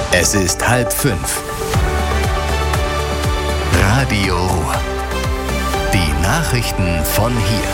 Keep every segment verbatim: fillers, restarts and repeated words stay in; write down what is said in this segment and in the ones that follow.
Es ist halb fünf. Radio Ruhr. Die Nachrichten von hier.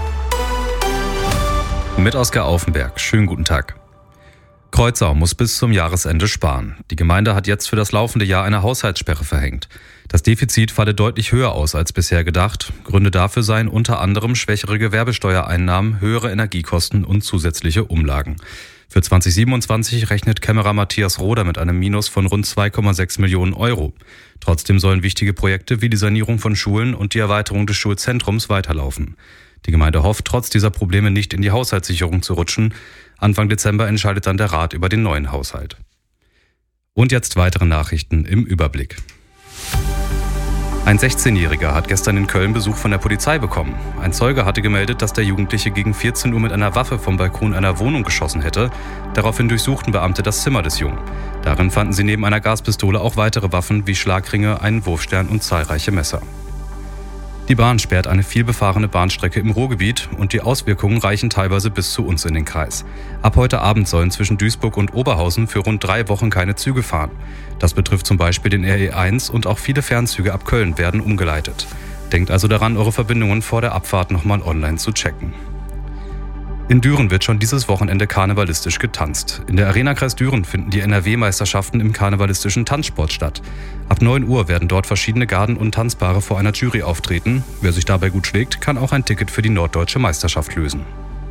Mit Oskar Aufenberg. Schönen guten Tag. Kreuzau muss bis zum Jahresende sparen. Die Gemeinde hat jetzt für das laufende Jahr eine Haushaltssperre verhängt. Das Defizit falle deutlich höher aus als bisher gedacht. Gründe dafür seien unter anderem schwächere Gewerbesteuereinnahmen, höhere Energiekosten und zusätzliche Umlagen. Für zwanzig siebenundzwanzig rechnet Kämmerer Matthias Roder mit einem Minus von rund zwei Komma sechs Millionen Euro. Trotzdem sollen wichtige Projekte wie die Sanierung von Schulen und die Erweiterung des Schulzentrums weiterlaufen. Die Gemeinde hofft, trotz dieser Probleme nicht in die Haushaltssicherung zu rutschen. Anfang Dezember entscheidet dann der Rat über den neuen Haushalt. Und jetzt weitere Nachrichten im Überblick. Ein sechzehnjähriger hat gestern in Köln Besuch von der Polizei bekommen. Ein Zeuge hatte gemeldet, dass der Jugendliche gegen vierzehn Uhr mit einer Waffe vom Balkon einer Wohnung geschossen hätte. Daraufhin durchsuchten Beamte das Zimmer des Jungen. Darin fanden sie neben einer Gaspistole auch weitere Waffen wie Schlagringe, einen Wurfstern und zahlreiche Messer. Die Bahn sperrt eine vielbefahrene Bahnstrecke im Ruhrgebiet und die Auswirkungen reichen teilweise bis zu uns in den Kreis. Ab heute Abend sollen zwischen Duisburg und Oberhausen für rund drei Wochen keine Züge fahren. Das betrifft zum Beispiel den R E eins und auch viele Fernzüge ab Köln werden umgeleitet. Denkt also daran, eure Verbindungen vor der Abfahrt nochmal online zu checken. In Düren wird schon dieses Wochenende karnevalistisch getanzt. In der Arena-Kreis Düren finden die N R W-Meisterschaften im karnevalistischen Tanzsport statt. Ab neun Uhr werden dort verschiedene Garden und Tanzpaare vor einer Jury auftreten. Wer sich dabei gut schlägt, kann auch ein Ticket für die norddeutsche Meisterschaft lösen.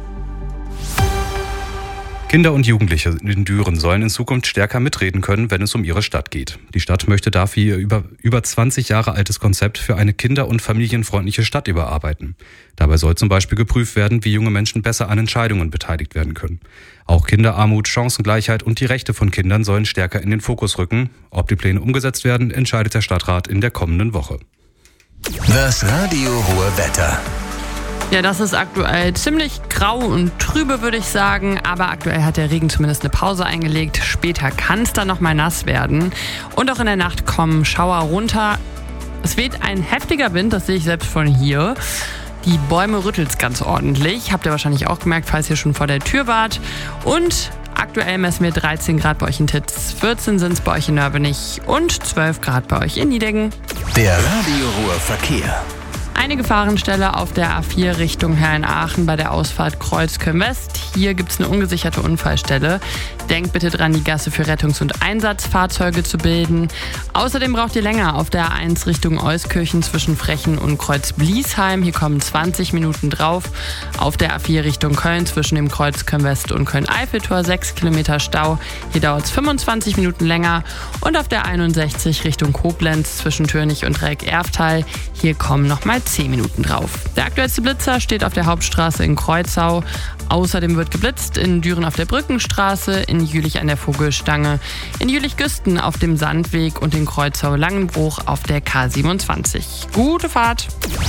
Kinder und Jugendliche in Düren sollen in Zukunft stärker mitreden können, wenn es um ihre Stadt geht. Die Stadt möchte dafür ihr über, über zwanzig Jahre altes Konzept für eine kinder- und familienfreundliche Stadt überarbeiten. Dabei soll zum Beispiel geprüft werden, wie junge Menschen besser an Entscheidungen beteiligt werden können. Auch Kinderarmut, Chancengleichheit und die Rechte von Kindern sollen stärker in den Fokus rücken. Ob die Pläne umgesetzt werden, entscheidet der Stadtrat in der kommenden Woche. Das Radio Ruhr Wetter. Ja, das ist aktuell ziemlich grau und trübe, würde ich sagen. Aber aktuell hat der Regen zumindest eine Pause eingelegt. Später kann es dann nochmal nass werden. Und auch in der Nacht kommen Schauer runter. Es weht ein heftiger Wind, das sehe ich selbst von hier. Die Bäume rüttelt's ganz ordentlich. Habt ihr wahrscheinlich auch gemerkt, falls ihr schon vor der Tür wart. Und aktuell messen wir dreizehn Grad bei euch in Titz, vierzehn sind es bei euch in Nörbenich und zwölf Grad bei euch in Niedegen. Der Radio Ruhr Verkehr. Eine Gefahrenstelle auf der A vier Richtung Herrenaachen bei der Ausfahrt Kreuzköln-West. Hier gibt es eine ungesicherte Unfallstelle. Denkt bitte dran, die Gasse für Rettungs- und Einsatzfahrzeuge zu bilden. Außerdem braucht ihr länger auf der A eins Richtung Euskirchen zwischen Frechen und Kreuz-Bliesheim. Hier kommen zwanzig Minuten drauf. Auf der A vier Richtung Köln zwischen dem Kreuzköln-West und Köln-Eiffeltor sechs Kilometer Stau. Hier dauert es fünfundzwanzig Minuten länger. Und auf der einundsechzig Richtung Koblenz zwischen Türnich und Dreieck-Erftal. Hier kommen nochmal zehn Minuten drauf. Der aktuellste Blitzer steht auf der Hauptstraße in Kreuzau. Außerdem wird geblitzt in Düren auf der Brückenstraße, in Jülich an der Vogelstange, in Jülich-Güsten auf dem Sandweg und in Kreuzau-Langenbruch auf der K siebenundzwanzig. Gute Fahrt!